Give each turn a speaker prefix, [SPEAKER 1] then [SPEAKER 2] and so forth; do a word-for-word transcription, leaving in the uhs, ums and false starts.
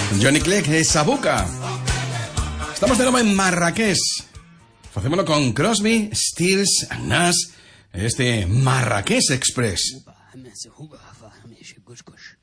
[SPEAKER 1] Johnny Clegg e Sabuca. Estamos de nuevo en Marrakech. Facémoslo con Crosby, Stills and Nash. Este Marrakech Express.